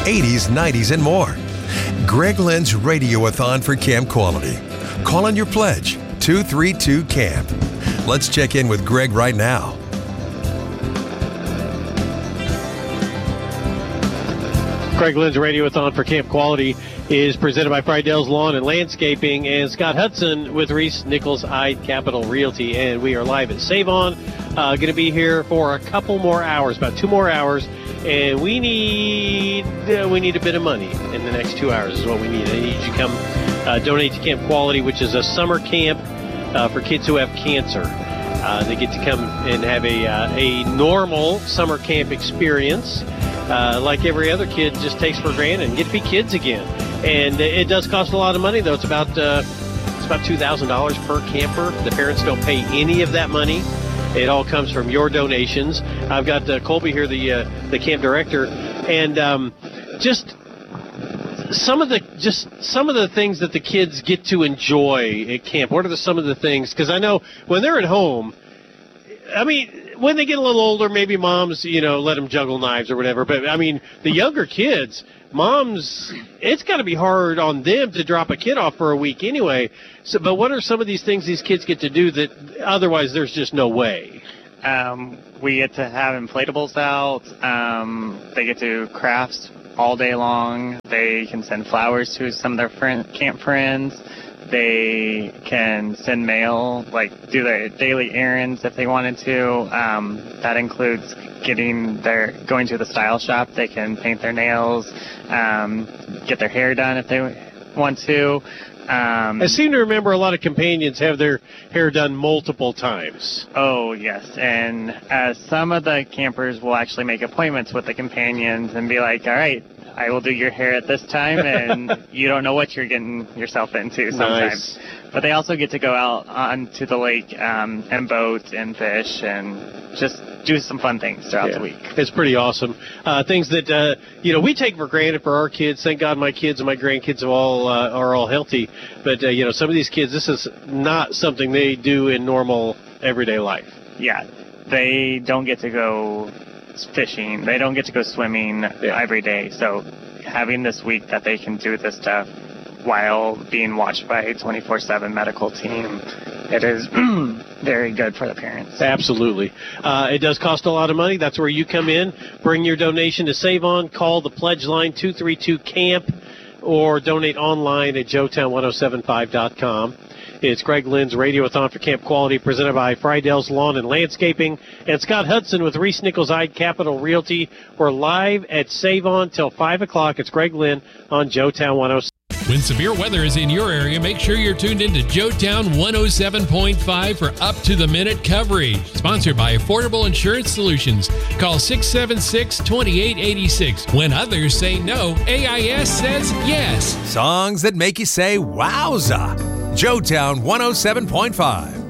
80s, 90s, and more. Greg Lynn's Radiothon for Camp Quality. Call in your pledge, 232-CAMP. Let's check in with Greg right now. Greg Lynn's Radiothon for Camp Quality is presented by Friedell's Lawn and Landscaping and Scott Hudson with Reese Nichols Ide Capital Realty. And we are live at Save On. Going to be here for a couple more hours, about 2 more hours. And we need a bit of money in the next 2 hours is what we need. I need you to come donate to Camp Quality, which is a summer camp for kids who have cancer. They get to come and have a normal summer camp experience. Like every other kid just takes for granted and get to be kids again. And it does cost a lot of money, though. It's about $2,000 per camper. The parents don't pay any of that money. It all comes from your donations. I've got Colby here, the camp director, and just some of the things that the kids get to enjoy at camp. What are some of the things? Because I know when they're at home, I mean, when they get a little older, maybe moms, let them juggle knives or whatever. But, I mean, the younger kids, moms, it's got to be hard on them to drop a kid off for a week anyway. So, but what are some of these things these kids get to do that otherwise there's just no way? We get to have inflatables out. They get to crafts all day long. They can send flowers to some of their camp friends. They can send mail, like do their daily errands if they wanted to. That includes going to the style shop. They can paint their nails, get their hair done if they want to. I seem to remember a lot of companions have their hair done multiple times. Oh, yes. And some of the campers will actually make appointments with the companions and be like, all right, I will do your hair at this time, and you don't know what you're getting yourself into sometimes. Nice. But they also get to go out onto the lake and boat and fish and just do some fun things throughout the week. It's pretty awesome. Things that, we take for granted for our kids. Thank God my kids and my grandkids are all healthy. But, some of these kids, this is not something they do in normal everyday life. Yeah. They don't get to go fishing. They don't get to go swimming every day. So having this week that they can do this stuff while being watched by a 24/7 medical team, it is very good for the parents. Absolutely. It does cost a lot of money. That's where you come in. Bring your donation to Save On. Call the pledge line 232-CAMP or donate online at joetown1075.com. It's Greg Lynn's Radiothon for Camp Quality, presented by Friedell's Lawn and Landscaping and Scott Hudson with Reese Nichols Ide Capital Realty. We're live at Save On till 5 o'clock. It's Greg Lynn on Joetown 107. When severe weather is in your area, make sure you're tuned into Joetown 107.5 for up-to-the-minute coverage. Sponsored by Affordable Insurance Solutions. Call 676-2886. When others say no, AIS says yes. Songs that make you say, wowza. Joetown 107.5.